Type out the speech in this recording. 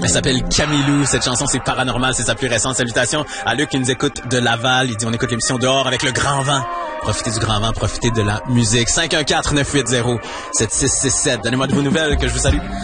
Elle s'appelle Camilou. Cette chanson, c'est Paranormal, c'est sa plus récente. Salutations à Luc qui nous écoute de Laval. Il dit, on écoute l'émission dehors avec le grand vent. Profitez du grand vent, profitez de la musique. 514-980-7667. Donnez-moi de vos nouvelles, que je vous salue.